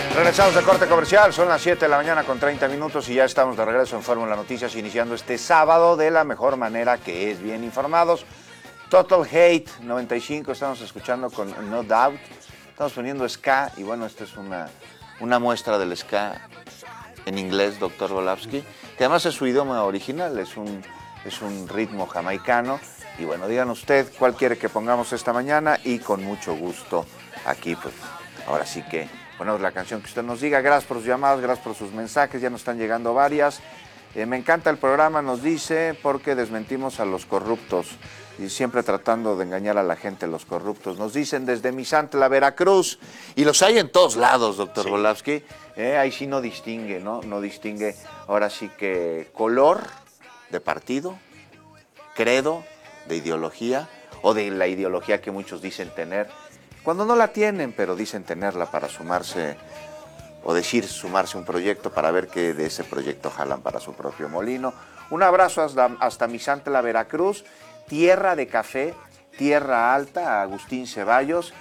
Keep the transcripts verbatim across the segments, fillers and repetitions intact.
Regresamos de corte comercial, son las siete de la mañana con treinta minutos y ya estamos de regreso en Fórmula Noticias, iniciando este sábado de la mejor manera, que es bien informados. Total Hate noventa y cinco, estamos escuchando con No Doubt, estamos poniendo ska y bueno, esta es una, una muestra del ska en inglés, doctor Volavsky, que además es su idioma original, es un, es un ritmo jamaicano. Y bueno, digan usted cuál quiere que pongamos esta mañana y con mucho gusto aquí, pues ahora sí que ponemos la canción que usted nos diga. Gracias por sus llamadas, gracias por sus mensajes, ya nos están llegando varias. Eh, me encanta el programa, nos dice, porque desmentimos a los corruptos y siempre tratando de engañar a la gente, los corruptos. Nos dicen desde Misantla, Veracruz, y los hay en todos lados, doctor sí. Volavsky. Eh, ahí sí no distingue, ¿no? No distingue, ahora sí que color de partido, credo, de ideología, o de la ideología que muchos dicen tener, cuando no la tienen, pero dicen tenerla para sumarse, o decir sumarse a un proyecto para ver que de ese proyecto jalan para su propio molino. Un abrazo hasta, hasta Misantla, Veracruz, tierra de café, tierra alta, Agustín Ceballos,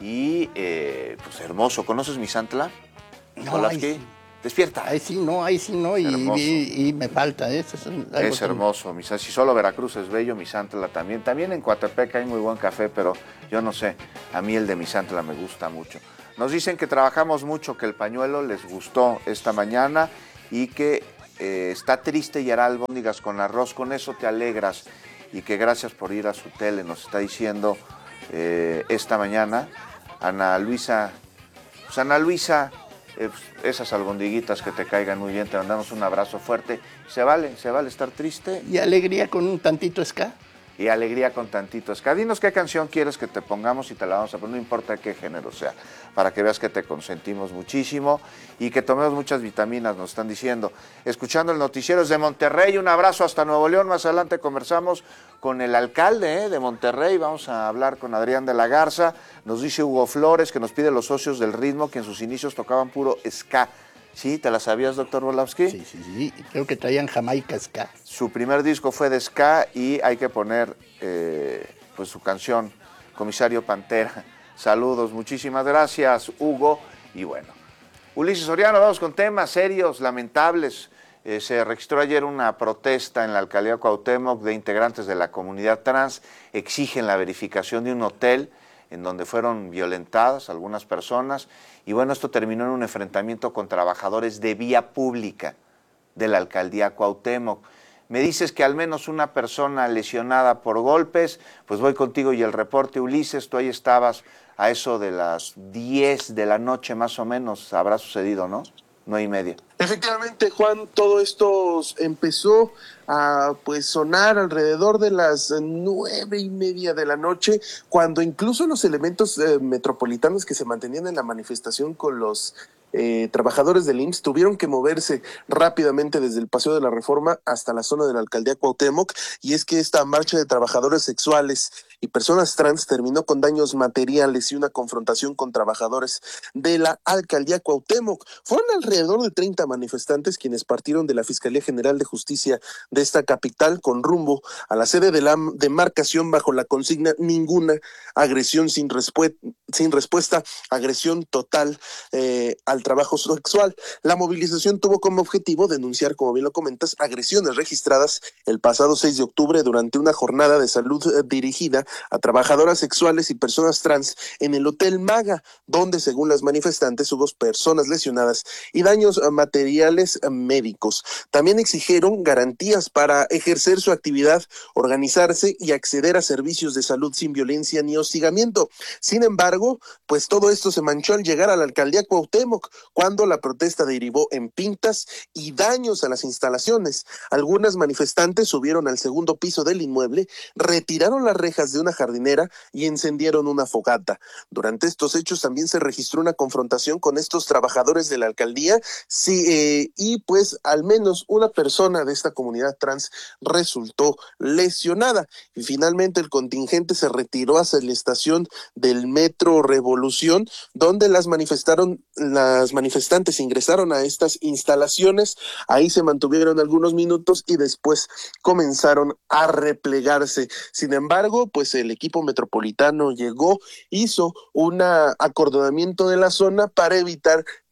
y eh, pues hermoso. ¿Conoces Misantla? No, ahí sí. Despierta. Ahí sí no, ahí sí no, y, y, y me falta eso. Es, es hermoso, Misantla. Si solo Veracruz es bello, Misantla también. También en Coatepec hay muy buen café, pero yo no sé, a mí el de Misantla me gusta mucho. Nos dicen que trabajamos mucho, que el pañuelo les gustó esta mañana y que eh, está triste y hará albóndigas con arroz, con eso te alegras, y que gracias por ir a su tele, nos está diciendo eh, esta mañana Ana Luisa. Pues Ana Luisa, eh, esas albondiguitas que te caigan muy bien, te mandamos un abrazo fuerte. Se vale, se vale estar triste. Y alegría con un tantito ska. Y alegría con tantito ska. Dinos qué canción quieres que te pongamos y te la vamos a poner, no importa qué género sea, para que veas que te consentimos muchísimo y que tomemos muchas vitaminas, nos están diciendo. Escuchando el noticiero desde Monterrey, un abrazo hasta Nuevo León. Más adelante conversamos con el alcalde eh, de Monterrey, vamos a hablar con Adrián de la Garza. Nos dice Hugo Flores que nos pide los socios del ritmo, que en sus inicios tocaban puro ska. ¿Sí? ¿Te la sabías, doctor Volavsky? Sí, sí, sí. Creo que traían Jamaica ska. Su primer disco fue de ska y hay que poner eh, pues su canción, Comisario Pantera. Saludos, muchísimas gracias, Hugo. Y bueno, Ulises Soriano, vamos con temas serios, lamentables. Eh, se registró ayer una protesta en la alcaldía Cuauhtémoc de integrantes de la comunidad trans. Exigen la verificación de un hotel en donde fueron violentadas algunas personas, y bueno, esto terminó en un enfrentamiento con trabajadores de vía pública de la alcaldía Cuauhtémoc. Me dices que al menos una persona lesionada por golpes, pues voy contigo y el reporte, Ulises, tú ahí estabas a eso de las diez de la noche más o menos, habrá sucedido, ¿no? Nueve y media. Efectivamente, Juan, todo esto empezó a pues sonar alrededor de las nueve y media de la noche, cuando incluso los elementos eh, metropolitanos que se mantenían en la manifestación con los eh, trabajadores del I M S S tuvieron que moverse rápidamente desde el Paseo de la Reforma hasta la zona de la alcaldía Cuauhtémoc, y es que esta marcha de trabajadores sexuales y personas trans terminó con daños materiales y una confrontación con trabajadores de la alcaldía Cuauhtémoc. Fueron alrededor de treinta manifestantes quienes partieron de la Fiscalía General de Justicia de esta capital con rumbo a la sede de la demarcación bajo la consigna ninguna agresión sin, respu- sin respuesta, agresión total eh, al trabajo sexual. La movilización tuvo como objetivo denunciar, como bien lo comentas, agresiones registradas el pasado seis de octubre durante una jornada de salud eh, dirigida a trabajadoras sexuales y personas trans en el Hotel Maga, donde según las manifestantes hubo personas lesionadas y daños materiales médicos. También exigieron garantías para ejercer su actividad, organizarse y acceder a servicios de salud sin violencia ni hostigamiento. Sin embargo, pues todo esto se manchó al llegar a la alcaldía Cuauhtémoc, cuando la protesta derivó en pintas y daños a las instalaciones. Algunas manifestantes subieron al segundo piso del inmueble, retiraron las rejas de una jardinera y encendieron una fogata. Durante estos hechos también se registró una confrontación con estos trabajadores de la alcaldía, sí, eh, y pues al menos una persona de esta comunidad trans resultó lesionada. Y finalmente el contingente se retiró hacia la estación del Metro Revolución, donde las manifestaron, las manifestantes ingresaron a estas instalaciones. Ahí se mantuvieron algunos minutos y después comenzaron a replegarse. Sin embargo, pues el equipo metropolitano llegó, hizo un acordonamiento de la zona para evitar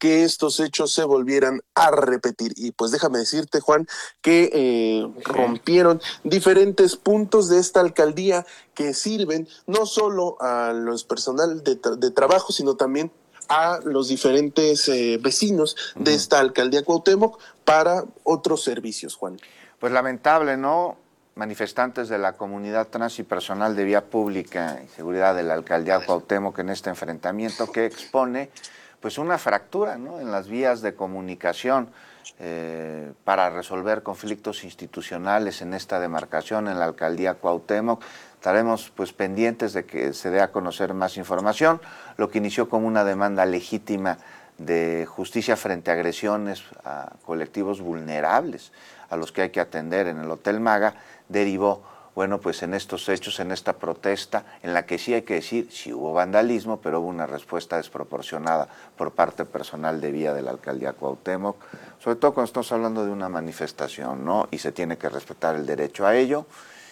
que estos hechos se volvieran a repetir. Y pues déjame decirte, Juan, que eh, rompieron diferentes puntos de esta alcaldía que sirven no solo a los personal de, tra- de trabajo, sino también a los diferentes eh, vecinos de uh-huh. esta alcaldía Cuauhtémoc para otros servicios, Juan. Pues lamentable, ¿no? Manifestantes de la comunidad trans y personal de vía pública y seguridad de la alcaldía Cuauhtémoc en este enfrentamiento que expone pues una fractura, ¿no?, en las vías de comunicación eh, para resolver conflictos institucionales en esta demarcación en la alcaldía Cuauhtémoc. Estaremos pues pendientes de que se dé a conocer más información, lo que inició como una demanda legítima de justicia frente a agresiones a colectivos vulnerables a los que hay que atender en el Hotel Maga, derivó, bueno, pues en estos hechos, en esta protesta, en la que sí hay que decir, sí hubo vandalismo, pero hubo una respuesta desproporcionada por parte personal de vía de la alcaldía Cuauhtémoc, sobre todo cuando estamos hablando de una manifestación, ¿no? Y se tiene que respetar el derecho a ello.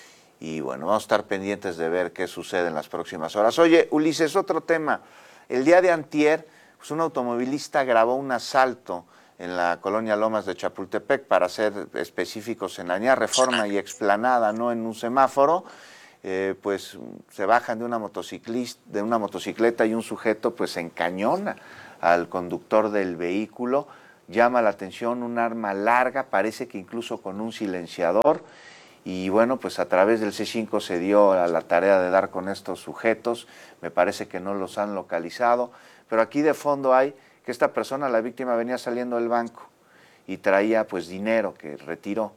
Y bueno, vamos a estar pendientes de ver qué sucede en las próximas horas. Oye, Ulises, otro tema. El día de antier, pues un automovilista grabó un asalto en la colonia Lomas de Chapultepec, para ser específicos, en Avenida Reforma y Explanada, no en un semáforo. Eh, pues se bajan de una motociclista, de una motocicleta y un sujeto pues encañona al conductor del vehículo. Llama la atención un arma larga, parece que incluso con un silenciador. Y bueno, pues a través del C cinco se dio a la tarea de dar con estos sujetos. Me parece que no los han localizado, pero aquí de fondo hay que esta persona, la víctima, venía saliendo del banco y traía pues dinero que retiró.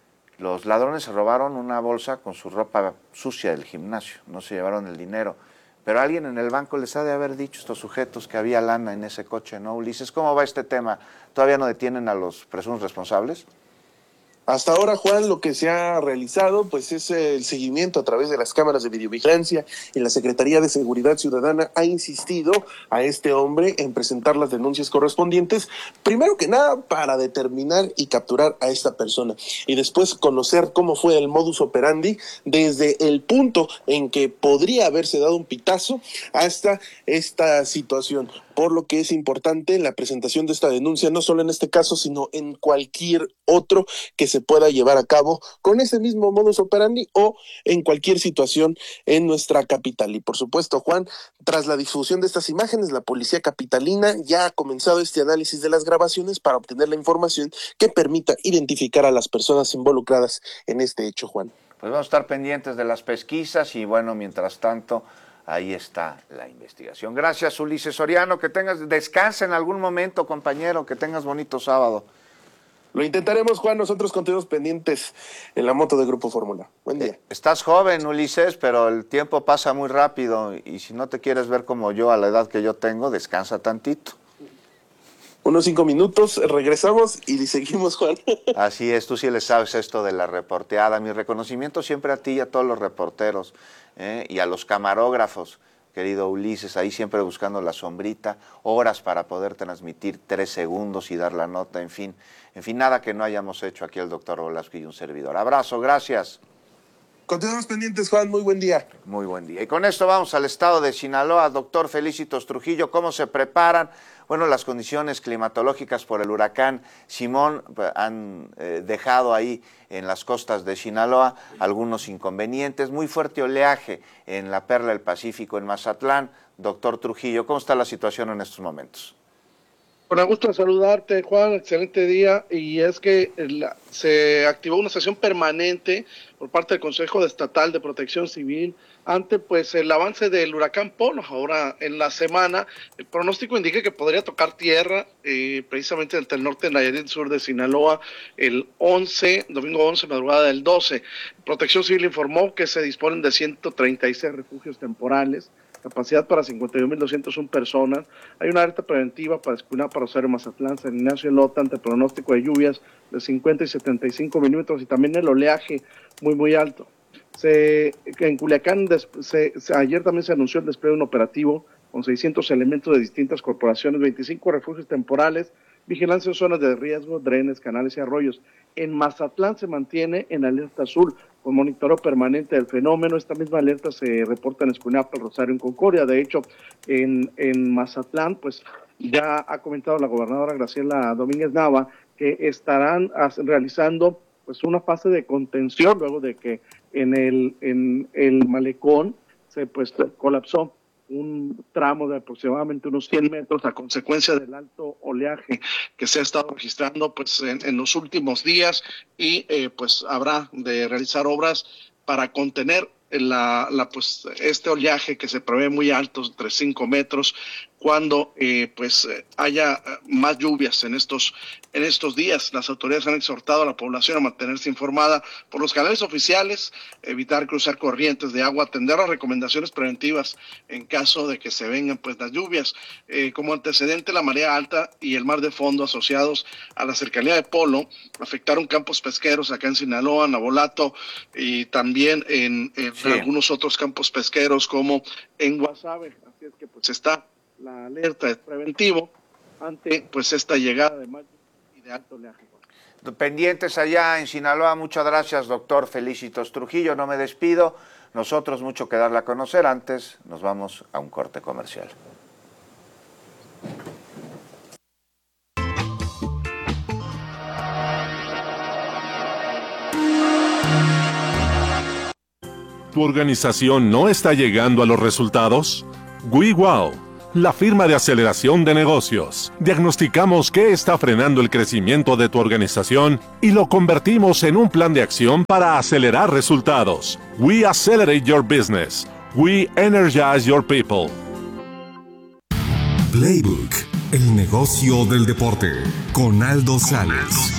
Los ladrones se robaron una bolsa con su ropa sucia del gimnasio, no se llevaron el dinero, pero alguien en el banco les ha de haber dicho a estos sujetos que había lana en ese coche, ¿no, Ulises? ¿Cómo va este tema? ¿Todavía no detienen a los presuntos responsables? Hasta ahora, Juan, lo que se ha realizado pues es el seguimiento a través de las cámaras de videovigilancia, y la Secretaría de Seguridad Ciudadana ha insistido a este hombre en presentar las denuncias correspondientes, primero que nada para determinar y capturar a esta persona, y después conocer cómo fue el modus operandi desde el punto en que podría haberse dado un pitazo hasta esta situación. Por lo que es importante la presentación de esta denuncia, no solo en este caso, sino en cualquier otro que se pueda llevar a cabo con ese mismo modus operandi o en cualquier situación en nuestra capital. Y por supuesto, Juan, tras la difusión de estas imágenes, la policía capitalina ya ha comenzado este análisis de las grabaciones para obtener la información que permita identificar a las personas involucradas en este hecho, Juan. Pues vamos a estar pendientes de las pesquisas y bueno, mientras tanto, ahí está la investigación. Gracias, Ulises Soriano, que tengas, descansa en algún momento, compañero, que tengas bonito sábado. Lo intentaremos, Juan, nosotros continuamos pendientes en la moto de Grupo Fórmula. Buen día. Estás joven, Ulises, pero el tiempo pasa muy rápido y si no te quieres ver como yo a la edad que yo tengo, descansa tantito. Unos cinco minutos, regresamos y seguimos, Juan. Así es, tú sí le sabes esto de la reporteada. Mi reconocimiento siempre a ti y a todos los reporteros, ¿eh? Y a los camarógrafos, querido Ulises, ahí siempre buscando la sombrita, horas para poder transmitir tres segundos y dar la nota, en fin. En fin, nada que no hayamos hecho aquí el doctor Velasco y un servidor. Abrazo, gracias. Continuamos pendientes, Juan, muy buen día. Muy buen día. Y con esto vamos al estado de Sinaloa. Doctor Felicitos Trujillo, ¿cómo se preparan? Bueno, las condiciones climatológicas por el huracán Simón han eh, dejado ahí en las costas de Sinaloa algunos inconvenientes. Muy fuerte oleaje en la Perla del Pacífico, en Mazatlán. Doctor Trujillo, ¿cómo está la situación en estos momentos? Con gusto saludarte, Juan, excelente día. Y es que la, se activó una sesión permanente por parte del Consejo Estatal de Protección Civil ante pues el avance del huracán Polo. Ahora en la semana el pronóstico indica que podría tocar tierra eh, precisamente entre el norte de Nayarit, sur de Sinaloa, el once, domingo once, madrugada del doce. Protección Civil informó que se disponen de ciento treinta y seis refugios temporales, capacidad para cincuenta y un mil doscientas una personas. Hay una alerta preventiva para Escuiná, para Rosario, Mazatlán, San Ignacio, Elota, ante pronóstico de lluvias de cincuenta y setenta y cinco milímetros y también el oleaje muy, muy alto. Se, en Culiacán, des, se, se, ayer también se anunció el despliegue de un operativo con seiscientos elementos de distintas corporaciones, veinticinco refugios temporales, vigilancia en zonas de riesgo, drenes, canales y arroyos. En Mazatlán se mantiene en alerta azul, con monitoreo permanente del fenómeno. Esta misma alerta se reporta en Escuinapa, Rosario, en Concordia. De hecho, en, en Mazatlán, pues Ya ha comentado la gobernadora Graciela Domínguez Nava que estarán realizando pues una fase de contención luego de que en el en el malecón se pues colapsó un tramo de aproximadamente unos cien metros a consecuencia del alto oleaje que se ha estado registrando pues en, en los últimos días y eh, pues habrá de realizar obras para contener la, la pues este oleaje que se prevé muy alto, entre cinco metros, cuando eh, pues haya más lluvias en estos en estos días. Las autoridades han exhortado a la población a mantenerse informada por los canales oficiales, evitar cruzar corrientes de agua, atender las recomendaciones preventivas en caso de que se vengan pues las lluvias. Eh, como antecedente, la marea alta y el mar de fondo asociados a la cercanía de Polo afectaron campos pesqueros acá en Sinaloa, Navolato y también en, en sí. algunos otros campos pesqueros como en Guasave. Así es que pues está la alerta es preventivo ante pues esta llegada de mayo y de alto oleaje. Pendientes allá en Sinaloa, muchas gracias, doctor Felicitos Trujillo. No me despido, nosotros mucho que darle a conocer. Antes nos vamos a un corte comercial. ¿Tu organización no está llegando a los resultados? WeWow, la firma de aceleración de negocios. Diagnosticamos qué está frenando el crecimiento de tu organización y lo convertimos en un plan de acción para acelerar resultados. We accelerate your business. We energize your people. Playbook, el negocio del deporte, con Aldo Sales.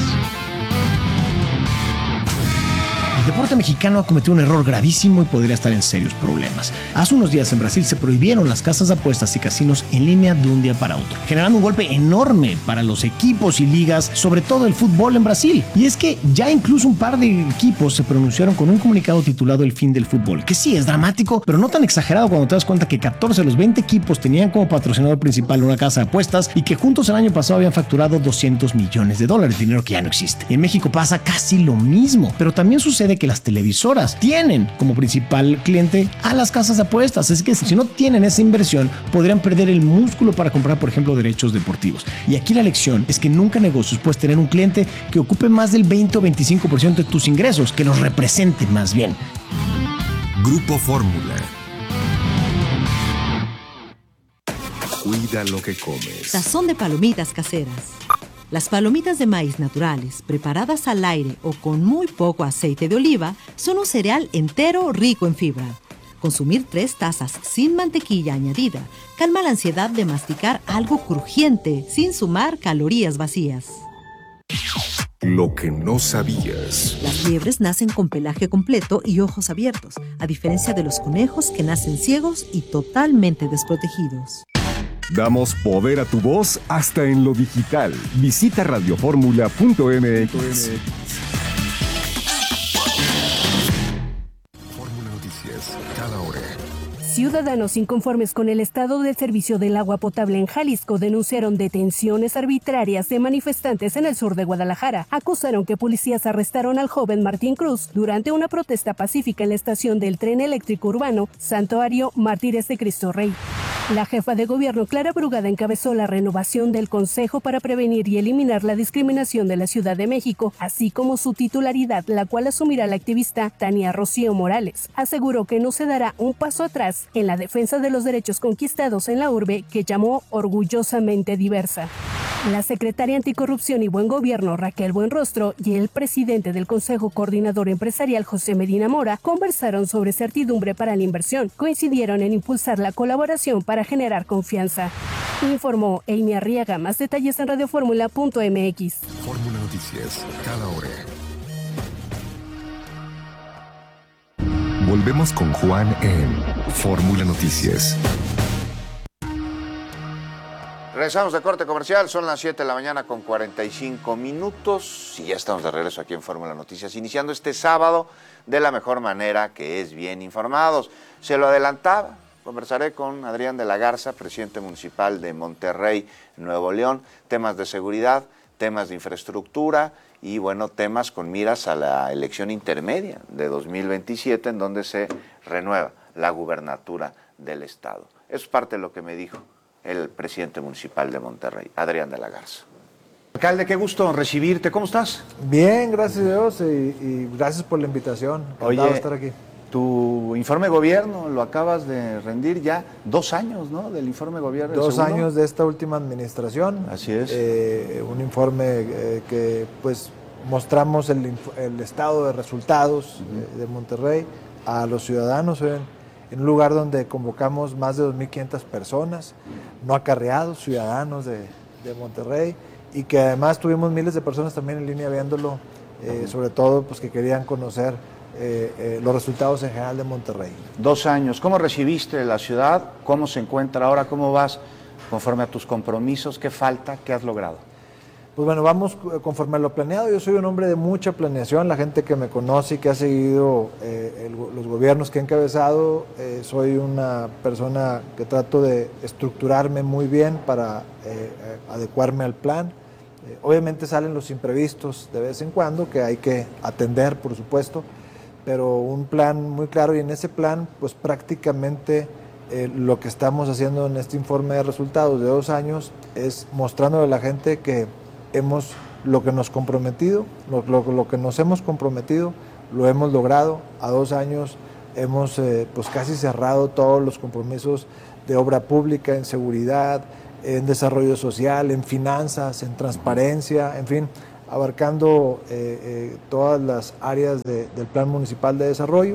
El deporte mexicano ha cometido un error gravísimo y podría estar en serios problemas. Hace unos días en Brasil se prohibieron las casas de apuestas y casinos en línea de un día para otro, generando un golpe enorme para los equipos y ligas, sobre todo el fútbol en Brasil. Y es que ya incluso un par de equipos se pronunciaron con un comunicado titulado El fin del fútbol, que sí es dramático, pero no tan exagerado cuando te das cuenta que catorce de los veinte equipos tenían como patrocinador principal una casa de apuestas y que juntos el año pasado habían facturado doscientos millones de dólares, dinero que ya no existe. En México pasa casi lo mismo, pero también sucede que las televisoras tienen como principal cliente a las casas de apuestas. Es que si no tienen esa inversión, podrían perder el músculo para comprar, por ejemplo, derechos deportivos. Y aquí la lección es que nunca en negocios puedes tener un cliente que ocupe más del veinte o veinticinco por ciento de tus ingresos, que los represente más bien. Grupo Fórmula. Cuida lo que comes. Sazón de palomitas caseras. Las palomitas de maíz naturales, preparadas al aire o con muy poco aceite de oliva, son un cereal entero rico en fibra. Consumir tres tazas sin mantequilla añadida calma la ansiedad de masticar algo crujiente sin sumar calorías vacías. Lo que no sabías. Las liebres nacen con pelaje completo y ojos abiertos, a diferencia de los conejos que nacen ciegos y totalmente desprotegidos. Damos poder a tu voz hasta en lo digital. Visita radioformula punto m x. Fórmula Noticias, cada hora. Ciudadanos inconformes con el estado del servicio del agua potable en Jalisco denunciaron detenciones arbitrarias de manifestantes en el sur de Guadalajara. Acusaron que policías arrestaron al joven Martín Cruz durante una protesta pacífica en la estación del tren eléctrico urbano Santuario Mártires de Cristo Rey. La jefa de gobierno, Clara Brugada, encabezó la renovación del Consejo para Prevenir y Eliminar la Discriminación de la Ciudad de México, así como su titularidad, la cual asumirá la activista Tania Rocío Morales. Aseguró que no se dará un paso atrás en la defensa de los derechos conquistados en la urbe, que llamó orgullosamente diversa. La secretaria Anticorrupción y Buen Gobierno, Raquel Buenrostro, y el presidente del Consejo Coordinador Empresarial, José Medina Mora, conversaron sobre certidumbre para la inversión. Coincidieron en impulsar la colaboración para generar confianza. Informó Amy Arriaga. Más detalles en radioformula punto m x. Fórmula Noticias, cada hora. Volvemos con Juan en Fórmula Noticias. Regresamos de corte comercial, son las siete de la mañana con cuarenta y cinco minutos y ya estamos de regreso aquí en Fórmula Noticias, iniciando este sábado de la mejor manera, que es bien informados. Se lo adelantaba, conversaré con Adrián de la Garza, presidente municipal de Monterrey, Nuevo León, temas de seguridad, temas de infraestructura y, bueno, temas con miras a la elección intermedia de dos mil veintisiete, en donde se renueva la gubernatura del estado. Eso es parte de lo que me dijo el presidente municipal de Monterrey, Adrián de la Garza. Alcalde, qué gusto recibirte. ¿Cómo estás? Bien, gracias a Dios y, y gracias por la invitación. Encantado de estar aquí. Tu informe de gobierno lo acabas de rendir ya dos años, ¿no? Del informe de gobierno. Dos años de esta última administración. Así es. Eh, un informe eh, que pues mostramos el, el estado de resultados uh-huh. de, de Monterrey a los ciudadanos en, en un lugar donde convocamos más de dos mil quinientas personas, no acarreados, ciudadanos de, de Monterrey, y que además tuvimos miles de personas también en línea viéndolo, eh, sobre todo pues que querían conocer Eh, eh, los resultados en general de Monterrey. Dos años. ¿Cómo recibiste la ciudad? ¿Cómo se encuentra ahora? ¿Cómo vas conforme a tus compromisos? ¿Qué falta? ¿Qué has logrado? Pues bueno, vamos conforme a lo planeado. Yo soy un hombre de mucha planeación. La gente que me conoce y que ha seguido eh, el, los gobiernos que he encabezado, eh, soy una persona que trato de estructurarme muy bien para eh, adecuarme al plan. Eh, obviamente salen los imprevistos de vez en cuando, que hay que atender, por supuesto, pero un plan muy claro, y en ese plan pues prácticamente eh, lo que estamos haciendo en este informe de resultados de dos años es mostrándole a la gente que hemos lo que nos comprometido, lo, lo, lo que nos hemos comprometido lo hemos logrado. A dos años hemos eh, pues casi cerrado todos los compromisos de obra pública, en seguridad, en desarrollo social, en finanzas, en transparencia, en fin, abarcando eh, eh, todas las áreas de, del Plan Municipal de Desarrollo,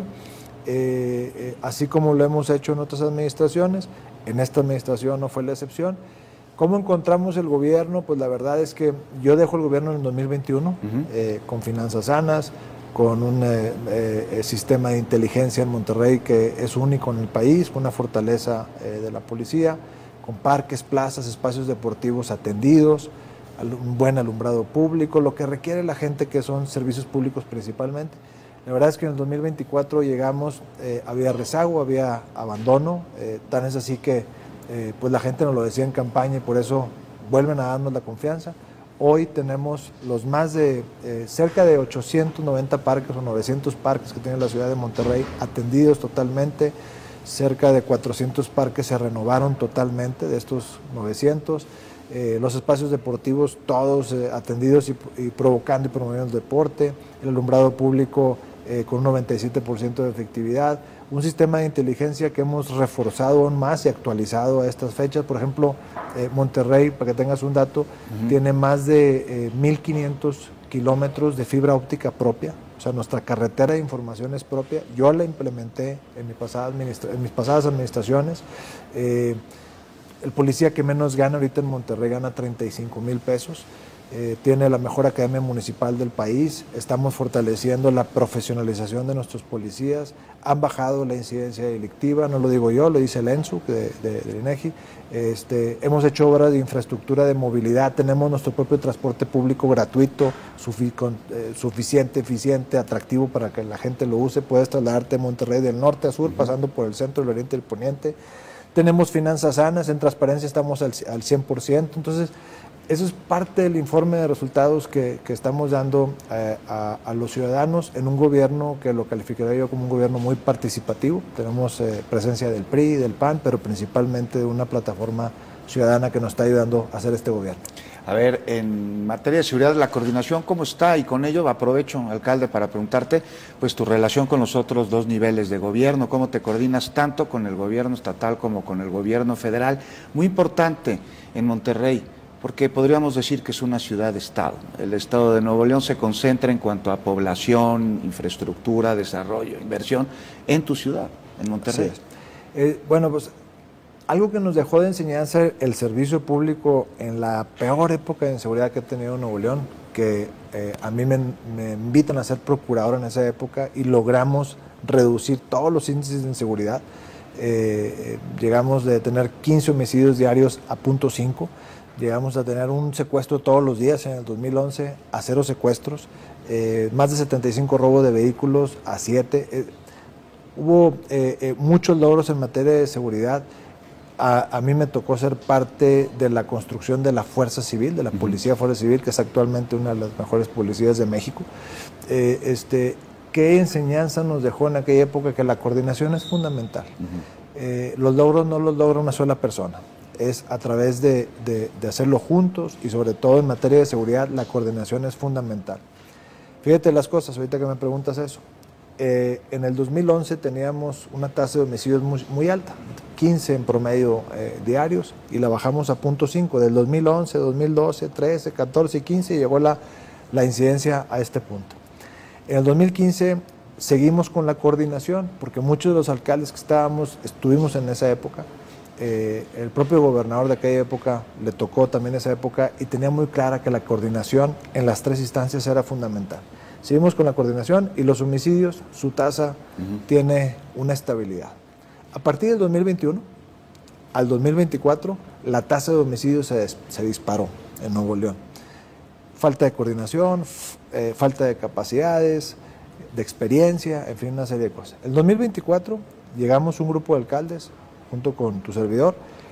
eh, eh, así como lo hemos hecho en otras administraciones. En esta administración no fue la excepción. ¿Cómo encontramos el gobierno? Pues la verdad es que yo dejo el gobierno en el dos mil veintiuno, uh-huh. eh, con finanzas sanas, con un eh, eh, sistema de inteligencia en Monterrey que es único en el país, con una fortaleza eh, de la policía, con parques, plazas, espacios deportivos atendidos, un buen alumbrado público, lo que requiere la gente, que son servicios públicos principalmente. La verdad es que en el dos mil veinticuatro llegamos, eh, había rezago, había abandono, eh, tan es así que eh, pues la gente nos lo decía en campaña y por eso vuelven a darnos la confianza. Hoy tenemos los más de eh, cerca de ochocientos noventa parques o novecientos parques que tiene la ciudad de Monterrey atendidos totalmente. Cerca de cuatrocientos parques se renovaron totalmente de estos novecientos. Eh, los espacios deportivos todos eh, atendidos y, y provocando y promoviendo el deporte, el alumbrado público eh, con un noventa y siete por ciento de efectividad, un sistema de inteligencia que hemos reforzado aún más y actualizado a estas fechas. Por ejemplo, eh, Monterrey, para que tengas un dato, uh-huh. tiene más de eh, mil quinientos kilómetros de fibra óptica propia, o sea, nuestra carretera de información es propia. Yo la implementé en, mi pasada administra- en mis pasadas administraciones. Eh, El policía que menos gana ahorita en Monterrey gana treinta y cinco mil pesos, eh, tiene la mejor academia municipal del país, estamos fortaleciendo la profesionalización de nuestros policías, han bajado la incidencia delictiva, no lo digo yo, lo dice el ENSU de, de, de INEGI, este, hemos hecho obras de infraestructura de movilidad, tenemos nuestro propio transporte público gratuito, sufi- con, eh, suficiente, eficiente, atractivo para que la gente lo use, puedes trasladarte de Monterrey del norte a sur, uh-huh. pasando por el centro, el oriente y el poniente. Tenemos finanzas sanas, en transparencia estamos al, al cien por ciento, entonces eso es parte del informe de resultados que, que estamos dando eh, a, a los ciudadanos en un gobierno que lo calificaría yo como un gobierno muy participativo. Tenemos eh, presencia del P R I, del P A N, pero principalmente de una plataforma ciudadana que nos está ayudando a hacer este gobierno. A ver, en materia de seguridad, la coordinación, ¿cómo está? Y con ello aprovecho, alcalde, para preguntarte, pues tu relación con los otros dos niveles de gobierno, cómo te coordinas tanto con el gobierno estatal como con el gobierno federal. Muy importante en Monterrey, porque podríamos decir que es una ciudad-estado. El estado de Nuevo León se concentra en cuanto a población, infraestructura, desarrollo, inversión, en tu ciudad, en Monterrey. Sí. Eh, bueno, pues algo que nos dejó de enseñanza el servicio público en la peor época de inseguridad que ha tenido Nuevo León, que eh, a mí me, me invitan a ser procurador en esa época y logramos reducir todos los índices de inseguridad. Eh, llegamos de tener quince homicidios diarios a punto cinco, llegamos a tener un secuestro todos los días en el dos mil once a cero secuestros, eh, más de setenta y cinco robos de vehículos a siete. Eh, hubo eh, eh, muchos logros en materia de seguridad. A, a mí me tocó ser parte de la construcción de la Fuerza Civil, de la Policía Fuerza Civil, que es actualmente una de las mejores policías de México. Eh, este, ¿Qué enseñanza nos dejó en aquella época? Que la coordinación es fundamental. Uh-huh. eh, los logros no los logra una sola persona. es a través de, de, de hacerlo juntos y sobre todo en materia de seguridad la coordinación es fundamental. Fíjate las cosas, ahorita que me preguntas eso. Eh, en el dos mil once teníamos una tasa de homicidios muy, muy alta, quince en promedio eh, diarios, y la bajamos a punto cinco. Del dos mil once, dos mil doce, trece, catorce y quince y llegó la, la incidencia a este punto. En el dos mil quince seguimos con la coordinación, porque muchos de los alcaldes que estábamos, estuvimos en esa época, eh, el propio gobernador de aquella época le tocó también esa época y tenía muy clara que la coordinación en las tres instancias era fundamental. Seguimos con la coordinación y los homicidios, su tasa uh-huh. tiene una estabilidad. A partir del dos mil veintiuno al dos mil veinticuatro, la tasa de homicidios se, des, se disparó en Nuevo León. Falta de coordinación, eh, falta de capacidades, de experiencia, en fin, una serie de cosas. El dos mil veinticuatro llegamos un grupo de alcaldes, junto con tu servidor,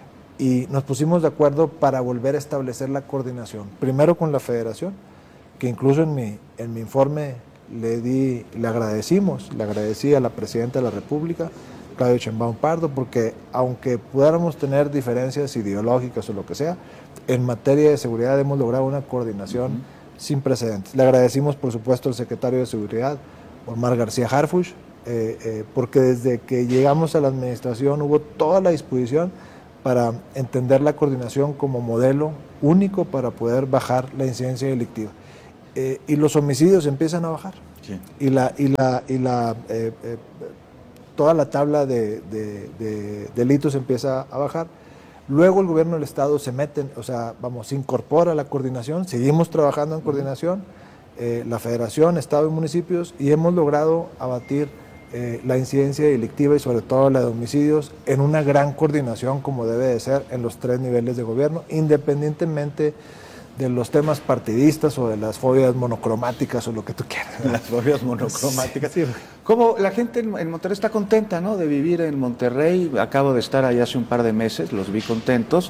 y nos pusimos de acuerdo para volver a establecer la coordinación. Primero con la federación, que incluso en mi, en mi informe le, di, le agradecimos, le agradecí a la Presidenta de la República, Claudia Sheinbaum Pardo, porque aunque pudiéramos tener diferencias ideológicas o lo que sea, en materia de seguridad hemos logrado una coordinación uh-huh. sin precedentes. Le agradecimos, por supuesto, al secretario de Seguridad, Omar García Harfuch, eh, eh, porque desde que llegamos a la administración hubo toda la disposición para entender la coordinación como modelo único para poder bajar la incidencia delictiva. Eh, y los homicidios empiezan a bajar. Sí. Y la, y la, y la, eh, eh, toda la tabla de, de, de delitos empieza a bajar. Luego el gobierno del Estado se mete, o sea, vamos, se incorpora a la coordinación, seguimos trabajando en coordinación, eh, la Federación, Estado y municipios, y hemos logrado abatir eh, la incidencia delictiva y sobre todo la de homicidios en una gran coordinación como debe de ser en los tres niveles de gobierno, independientemente de los temas partidistas o de las fobias monocromáticas o lo que tú quieras. Las fobias monocromáticas. Sí. Como la gente en, en Monterrey está contenta, ¿no?, de vivir en Monterrey. Acabo de estar ahí hace un par de meses, los vi contentos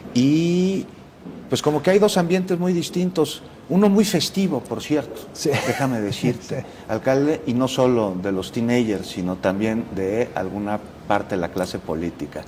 y pues como que hay dos ambientes muy distintos. Uno muy festivo, por cierto, sí. déjame decirte, sí. alcalde, y no solo de los teenagers, sino también de alguna parte de la clase política.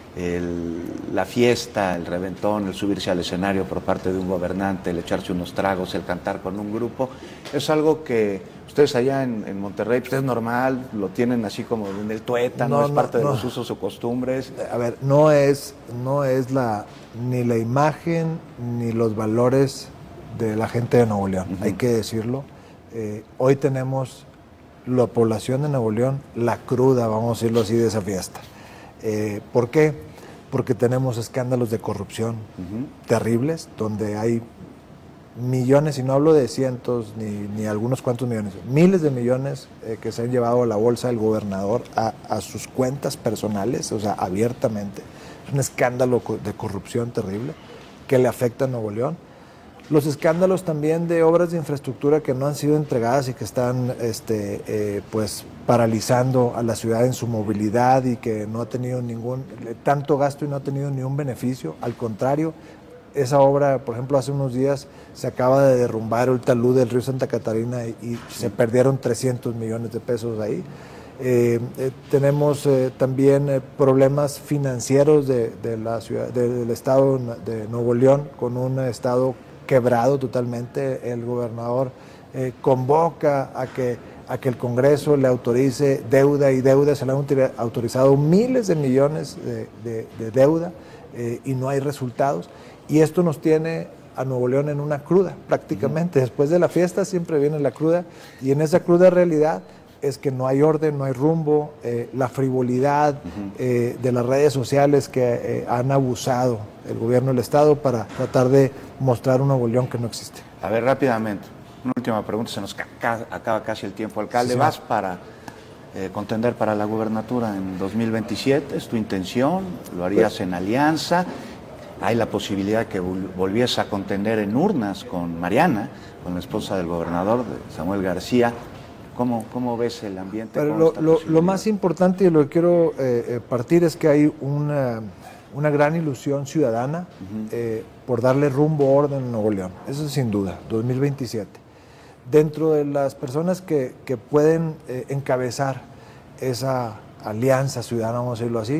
El, la fiesta, el reventón, el subirse al escenario por parte de un gobernante, el echarse unos tragos, el cantar con un grupo, es algo que ustedes allá en, en Monterrey, pues es normal, lo tienen así como en el tuétano, no, no es parte no, de los no. usos o costumbres. A ver, no es, no es la, ni la imagen ni los valores de la gente de Nuevo León, uh-huh. hay que decirlo. Eh, hoy tenemos la población de Nuevo León, la cruda, vamos a decirlo así, de esa fiesta. Eh, ¿Por qué? Porque tenemos escándalos de corrupción uh-huh. terribles, donde hay millones, y no hablo de cientos ni, ni algunos cuantos millones, miles de millones eh, que se han llevado a la bolsa del gobernador a, a sus cuentas personales, o sea, abiertamente. Es un escándalo de corrupción terrible que le afecta a Nuevo León. Los escándalos también de obras de infraestructura que no han sido entregadas y que están este, eh, pues, paralizando a la ciudad en su movilidad y que no ha tenido ningún, tanto gasto y no ha tenido ni un beneficio. Al contrario, esa obra, por ejemplo, hace unos días se acaba de derrumbar el talud del río Santa Catarina y, y se perdieron trescientos millones de pesos ahí. Eh, eh, tenemos eh, también eh, problemas financieros de, de la ciudad, de, del estado de Nuevo León, con un estado quebrado totalmente. El gobernador eh, convoca a que, a que el Congreso le autorice deuda y deuda, se le han autorizado miles de millones de, de, de deuda eh, y no hay resultados. Y esto nos tiene a Nuevo León en una cruda prácticamente. Uh-huh. Después de la fiesta siempre viene la cruda y en esa cruda realidad es que no hay orden, no hay rumbo, eh, la frivolidad uh-huh. eh, de las redes sociales que eh, han abusado el gobierno del Estado para tratar de mostrar un Nuevo León que no existe. A ver, rápidamente, una última pregunta, se nos ca- acaba casi el tiempo. Alcalde, sí, ¿vas para eh, contender para la gubernatura en dos mil veintisiete? ¿Es tu intención? ¿Lo harías pues, en alianza? ¿Hay la posibilidad que vol- volviese a contender en urnas con Mariana, con la esposa del gobernador, de Samuel García? ¿Cómo, ¿Cómo ves el ambiente? Pero lo, lo, lo más importante y lo que quiero eh, partir es que hay una, una gran ilusión ciudadana uh-huh. eh, por darle rumbo, orden a Nuevo León. Eso sin duda, dos mil veintisiete. Dentro de las personas que, que pueden eh, encabezar esa alianza ciudadana, vamos a decirlo así,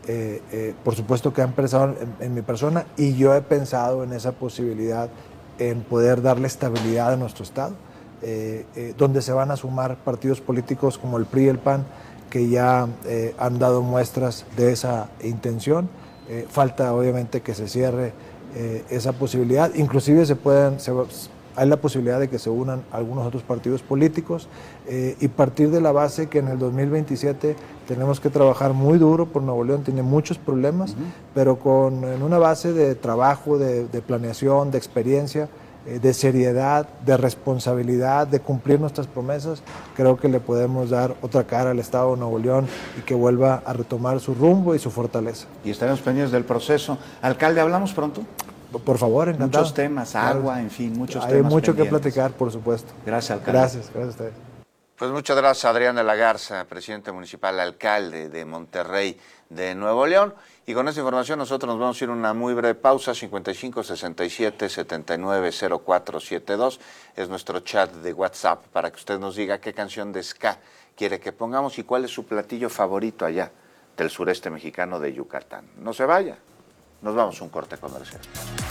eh, eh, por supuesto que han pensado en, en mi persona, y yo he pensado en esa posibilidad, en poder darle estabilidad a nuestro Estado, eh, eh, donde se van a sumar partidos políticos como el P R I y el P A N, que ya eh, han dado muestras de esa intención. Eh, falta obviamente que se cierre eh, esa posibilidad, inclusive se pueden, se, hay la posibilidad de que se unan algunos otros partidos políticos, eh, y partir de la base que en el dos mil veintisiete tenemos que trabajar muy duro por Nuevo León, tiene muchos problemas, uh-huh. pero con en una base de trabajo, de, de planeación, de experiencia, eh, de seriedad, de responsabilidad, de cumplir nuestras promesas, creo que le podemos dar otra cara al Estado de Nuevo León y que vuelva a retomar su rumbo y su fortaleza. Y estaremos pendientes del proceso. Alcalde, ¿hablamos pronto? Por favor, encantado. Muchos temas, agua, claro. En fin, muchos Hay temas Hay mucho pendientes. que platicar, por supuesto. Gracias, alcalde. Gracias, gracias a ustedes. Pues muchas gracias, Adrián de la Garza, presidente municipal, alcalde de Monterrey de Nuevo León. Y con esta información nosotros nos vamos a ir a una muy breve pausa. Cincuenta y cinco, sesenta y siete, setenta y nueve, cero cuatro siete dos es nuestro chat de WhatsApp para que usted nos diga qué canción de ska quiere que pongamos y cuál es su platillo favorito allá del sureste mexicano de Yucatán. No se vaya, nos vamos a un corte comercial.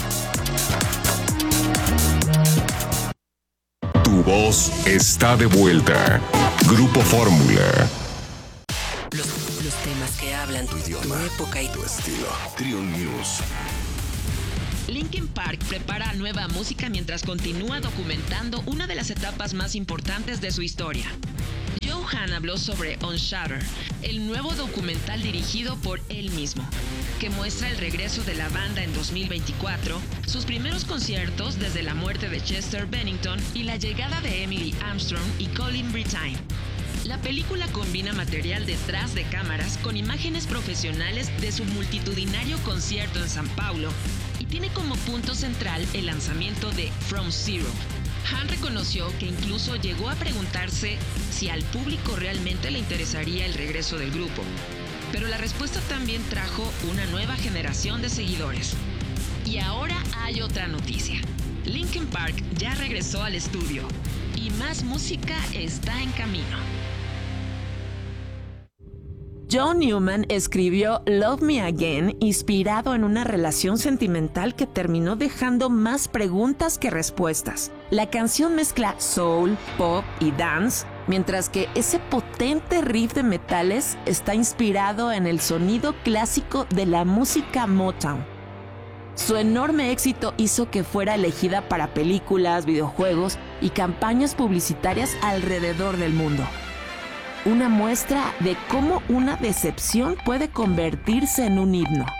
Tu voz está de vuelta. Grupo Fórmula. Los, los temas que hablan tu idioma, tu época y tu estilo. Trion News. Linkin Park prepara nueva música mientras continúa documentando una de las etapas más importantes de su historia. Joe Hahn habló sobre Unshattered, el nuevo documental dirigido por él mismo, que muestra el regreso de la banda en dos mil veinticuatro, sus primeros conciertos desde la muerte de Chester Bennington y la llegada de Emily Armstrong y Colin Brittain. La película combina material detrás de cámaras con imágenes profesionales de su multitudinario concierto en San Paulo y tiene como punto central el lanzamiento de From Zero. Hahn reconoció que incluso llegó a preguntarse si al público realmente le interesaría el regreso del grupo, pero la respuesta también trajo una nueva generación de seguidores. Y ahora hay otra noticia. Linkin Park ya regresó al estudio y más música está en camino. John Newman escribió Love Me Again inspirado en una relación sentimental que terminó dejando más preguntas que respuestas. La canción mezcla soul, pop y dance, mientras que ese potente riff de metales está inspirado en el sonido clásico de la música Motown. Su enorme éxito hizo que fuera elegida para películas, videojuegos y campañas publicitarias alrededor del mundo. Una muestra de cómo una decepción puede convertirse en un himno.